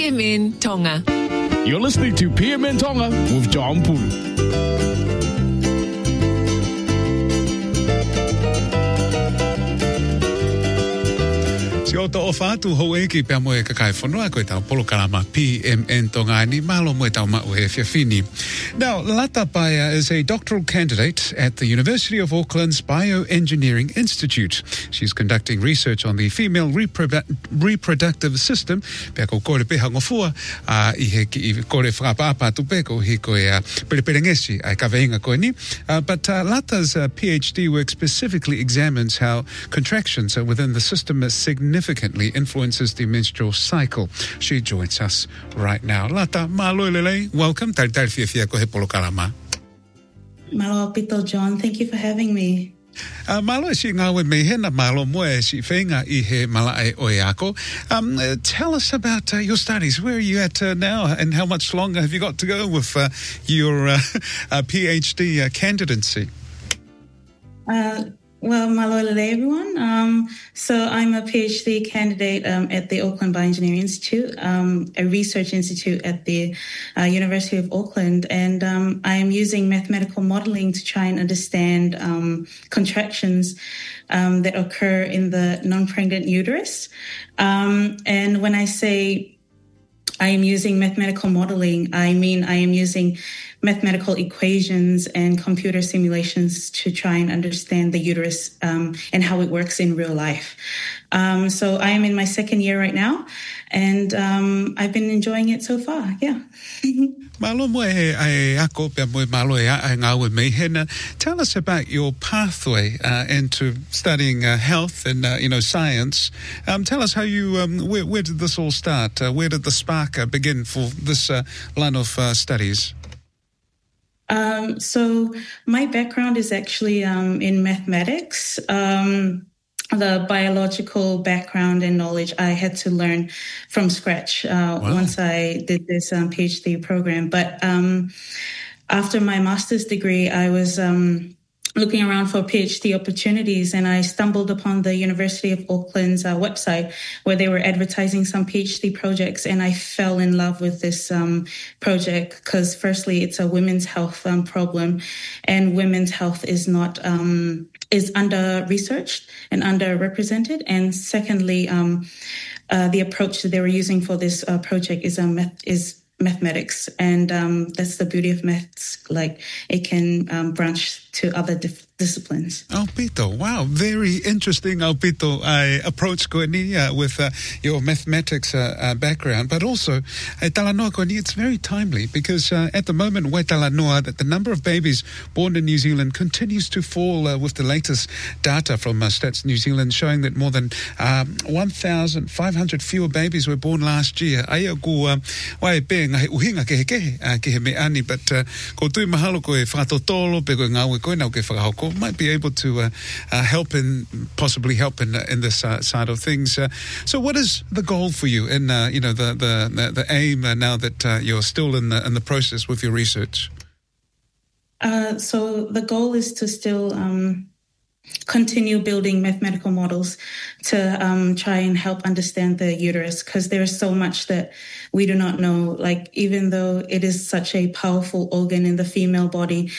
PMN Tonga. You're listening to PMN Tonga with John Pulu. Si o to o whātu hou e ki pia moe kakai whanua koe tau polo kalama PMN Tonga ni malo moe tau mau he whiawhini. Now, Lata Paya is a doctoral candidate at the University of Auckland's Bioengineering Institute. She's conducting research on the female reproductive system. Pea ko kore peha ngofua, i he ki i kore whakapapa tu pe ko hi koe perepere ngesi ai ka veinga koe ni. But Lata's PhD work specifically examines how contractions within the system significantly influences the menstrual cycle. She joins us right now. Lata, malo lele, welcome. Tari fia ko he polo kalama. Malo pito, John. Thank you for having me. Malo si ngawe me hena malo moe si whenga I he malae oeako. Tell us about your studies. Where are you at now, and how much longer have you got to go with your PhD candidacy? Well, malolele everyone. So I'm a PhD candidate at the Auckland Bioengineering Institute, a research institute at the University of Auckland, and I'm using mathematical modeling to try and understand contractions that occur in the non-pregnant uterus. And when I say I am using mathematical modeling, I mean I am using mathematical equations and computer simulations to try and understand the uterus and how it works in real life. So I am in my second year right now, and I've been enjoying it so far. Yeah. Malo moe ai ako pia moe malo e ai ngawe me hena. Tell us about your pathway into studying health and science. Tell us how you where did this all start? Where did the spark begin for this line of studies? So my background is actually in mathematics. The biological background and knowledge I had to learn from scratch once I did this PhD program. But after my master's degree, I was looking around for PhD opportunities, and I stumbled upon the University of Auckland's website where they were advertising some PhD projects, and I fell in love with this project because firstly, it's a women's health problem, and women's health is not is under-researched and underrepresented, and secondly, the approach that they were using for this project is mathematics, and that's the beauty of maths. Like it can branch to other disciplines. Pito, wow, very interesting. Pito, I approach koe ni with your mathematics background, but also talanoa koe ni, it's very timely because at the moment we talanoa that the number of babies born in New Zealand continues to fall with the latest data from Stats New Zealand showing that more than 1,500 fewer babies were born last year. Aia ko wai pe ngahe uhinga ke he me ani, but ko tui mahalo koe whakatotolo pe koe ngawe koe nau ke whakahoko might be able to possibly help in this side of things. So what is the goal for you in the aim now that you're still in the process with your research? So the goal is to still continue building mathematical models to try and help understand the uterus, because there is so much that we do not know. Like, even though it is such a powerful organ in the female body,